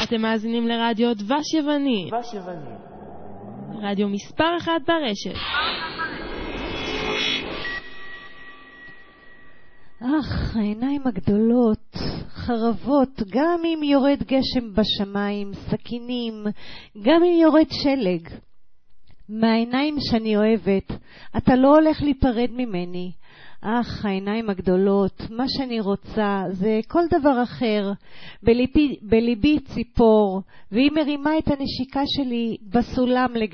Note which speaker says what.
Speaker 1: אתם מאזינים לרדיו דבש יווני. רדיו מספר 1 ברשת.
Speaker 2: העיניים הגדולות, חרבות, גם אם יורד גשם בשמיים, סכינים, גם אם יורד שלג. מהעיניים שאני אוהבת, אתה לא הולך להיפרד ממני. העיניים הגדולות, מה שאני רוצה זה כל דבר אחר. בליבי ציפור, והיא מרימה את הנשיקה שלי בסולם